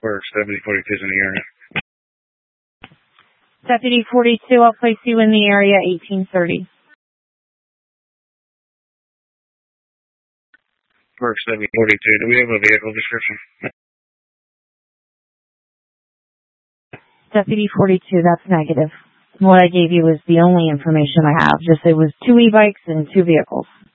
Works. Deputy 42 is in the area. Deputy 42, I'll place you in the area 1830. Works. Deputy 42. Do we have a vehicle description? Deputy 42, that's negative. What I gave you is the only information I have. Just it was 2 e-bikes and 2 vehicles.